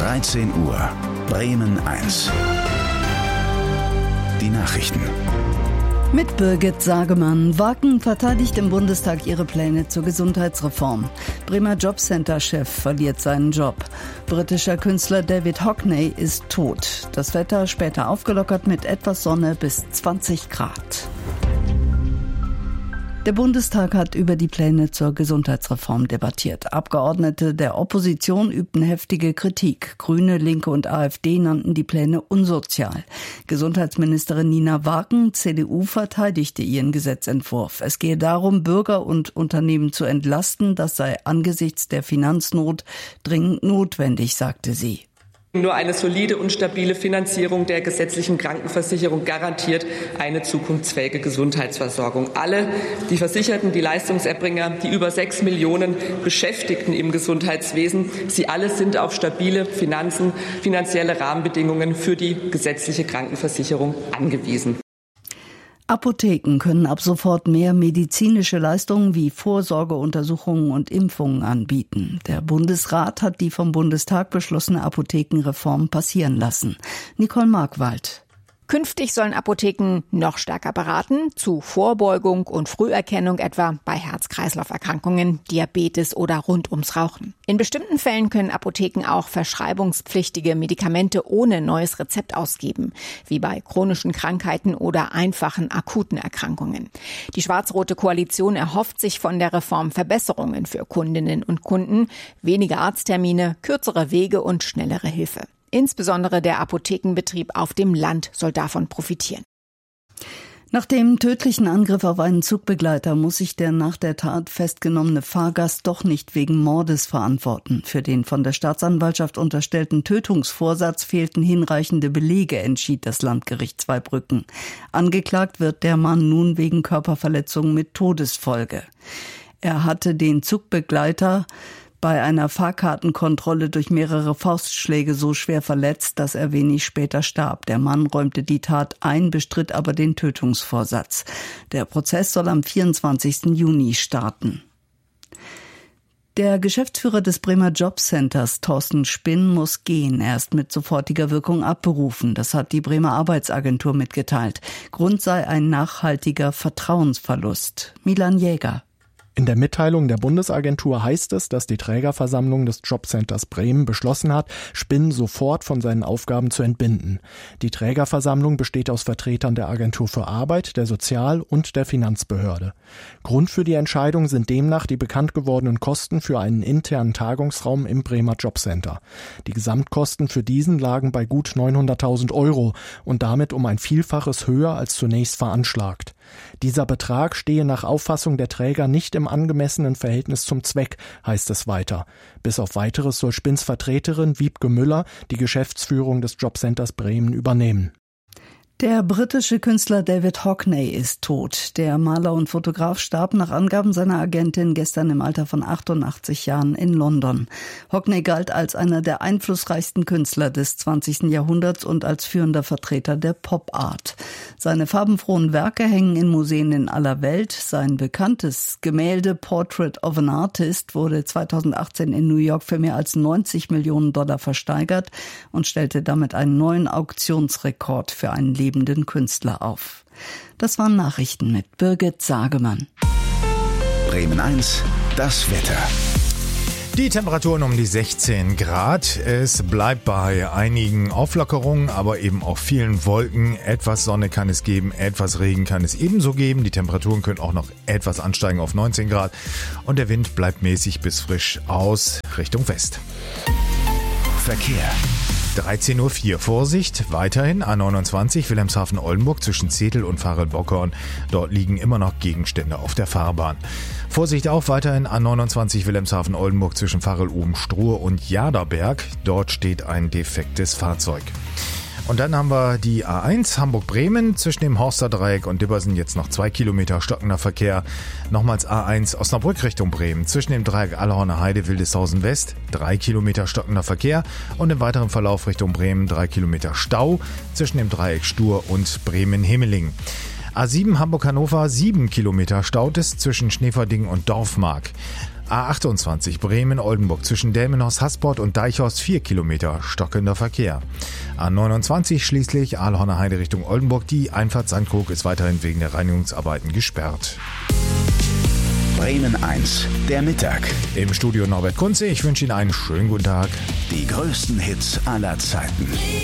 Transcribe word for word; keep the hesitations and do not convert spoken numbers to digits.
dreizehn Uhr, Bremen eins. Die Nachrichten. Mit Birgit Sagemann. Wagen verteidigt im Bundestag ihre Pläne zur Gesundheitsreform. Bremer Jobcenter-Chef verliert seinen Job. Britischer Künstler David Hockney ist tot. Das Wetter später aufgelockert mit etwas Sonne bis zwanzig Grad. Der Bundestag hat über die Pläne zur Gesundheitsreform debattiert. Abgeordnete der Opposition übten heftige Kritik. Grüne, Linke und AfD nannten die Pläne unsozial. Gesundheitsministerin Nina Wagen, C D U, verteidigte ihren Gesetzentwurf. Es gehe darum, Bürger und Unternehmen zu entlasten. Das sei angesichts der Finanznot dringend notwendig, sagte sie. Nur eine solide und stabile Finanzierung der gesetzlichen Krankenversicherung garantiert eine zukunftsfähige Gesundheitsversorgung. Alle, die Versicherten, die Leistungserbringer, die über sechs Millionen Beschäftigten im Gesundheitswesen, sie alle sind auf stabile Finanzen, finanzielle Rahmenbedingungen für die gesetzliche Krankenversicherung angewiesen. Apotheken können ab sofort mehr medizinische Leistungen wie Vorsorgeuntersuchungen und Impfungen anbieten. Der Bundesrat hat die vom Bundestag beschlossene Apothekenreform passieren lassen. Nicole Markwald. Künftig sollen Apotheken noch stärker beraten zu Vorbeugung und Früherkennung, etwa bei Herz-Kreislauf-Erkrankungen, Diabetes oder rund ums Rauchen. In bestimmten Fällen können Apotheken auch verschreibungspflichtige Medikamente ohne neues Rezept ausgeben, wie bei chronischen Krankheiten oder einfachen akuten Erkrankungen. Die schwarz-rote Koalition erhofft sich von der Reform Verbesserungen für Kundinnen und Kunden, weniger Arzttermine, kürzere Wege und schnellere Hilfe. Insbesondere der Apothekenbetrieb auf dem Land soll davon profitieren. Nach dem tödlichen Angriff auf einen Zugbegleiter muss sich der nach der Tat festgenommene Fahrgast doch nicht wegen Mordes verantworten. Für den von der Staatsanwaltschaft unterstellten Tötungsvorsatz fehlten hinreichende Belege, entschied das Landgericht Zweibrücken. Angeklagt wird der Mann nun wegen Körperverletzung mit Todesfolge. Er hatte den Zugbegleiter bei einer Fahrkartenkontrolle durch mehrere Faustschläge so schwer verletzt, dass er wenig später starb. Der Mann räumte die Tat ein, bestritt aber den Tötungsvorsatz. Der Prozess soll am vierundzwanzigsten Juni starten. Der Geschäftsführer des Bremer Jobcenters, Thorsten Spinn, muss gehen. Er ist mit sofortiger Wirkung abberufen. Das hat die Bremer Arbeitsagentur mitgeteilt. Grund sei ein nachhaltiger Vertrauensverlust. Milan Jäger. In der Mitteilung der Bundesagentur heißt es, dass die Trägerversammlung des Jobcenters Bremen beschlossen hat, Spinn sofort von seinen Aufgaben zu entbinden. Die Trägerversammlung besteht aus Vertretern der Agentur für Arbeit, der Sozial- und der Finanzbehörde. Grund für die Entscheidung sind demnach die bekannt gewordenen Kosten für einen internen Tagungsraum im Bremer Jobcenter. Die Gesamtkosten für diesen lagen bei gut neunhunderttausend Euro und damit um ein Vielfaches höher als zunächst veranschlagt. Dieser Betrag stehe nach Auffassung der Träger nicht im angemessenen Verhältnis zum Zweck, heißt es weiter. Bis auf Weiteres soll Spinns Vertreterin Wiebke Müller die Geschäftsführung des Jobcenters Bremen übernehmen. Der britische Künstler David Hockney ist tot. Der Maler und Fotograf starb nach Angaben seiner Agentin gestern im Alter von achtundachtzig Jahren in London. Hockney galt als einer der einflussreichsten Künstler des zwanzigsten Jahrhunderts und als führender Vertreter der Pop-Art. Seine farbenfrohen Werke hängen in Museen in aller Welt. Sein bekanntes Gemälde Portrait of an Artist wurde zweitausendachtzehn in New York für mehr als neunzig Millionen Dollar versteigert und stellte damit einen neuen Auktionsrekord für einen lebenden Künstler auf. Das waren Nachrichten mit Birgit Sagemann. Bremen eins, das Wetter. Die Temperaturen um die sechzehn Grad. Es bleibt bei einigen Auflockerungen, aber eben auch vielen Wolken. Etwas Sonne kann es geben, etwas Regen kann es ebenso geben. Die Temperaturen können auch noch etwas ansteigen auf neunzehn Grad. Und der Wind bleibt mäßig bis frisch aus Richtung West. Verkehr. dreizehn Uhr vier. Vorsicht, weiterhin A neunundzwanzig Wilhelmshaven-Oldenburg zwischen Zetel und Farel-Bockhorn. Dort liegen immer noch Gegenstände auf der Fahrbahn. Vorsicht auch weiterhin A neunundzwanzig Wilhelmshaven-Oldenburg zwischen Farel-Oben-Struhe und Jaderberg. Dort steht ein defektes Fahrzeug. Und dann haben wir die A eins Hamburg-Bremen zwischen dem Horsterdreieck und Dibbersen jetzt noch zwei Kilometer stockender Verkehr. Nochmals A eins Osnabrück Richtung Bremen zwischen dem Dreieck Allerhorner Heide Wildeshausen West drei Kilometer stockender Verkehr und im weiteren Verlauf Richtung Bremen drei Kilometer Stau zwischen dem Dreieck Stur und Bremen-Himmeling. A sieben Hamburg-Hannover sieben Kilometer staut es zwischen Schneverding und Dorfmark. A achtundzwanzig Bremen-Oldenburg zwischen Delmenhorst-Hasport und Deichhorst vier Kilometer stockender Verkehr. A neunundzwanzig schließlich Aalhorner Heide Richtung Oldenburg. Die Einfahrt Sandkrug ist weiterhin wegen der Reinigungsarbeiten gesperrt. Bremen eins, der Mittag. Im Studio Norbert Kunze. Ich wünsche Ihnen einen schönen guten Tag. Die größten Hits aller Zeiten.